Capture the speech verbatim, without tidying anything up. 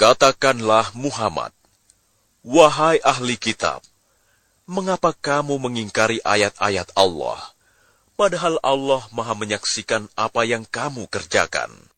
Katakanlah Muhammad, wahai ahli kitab, mengapa kamu mengingkari ayat-ayat Allah, padahal Allah Maha menyaksikan apa yang kamu kerjakan?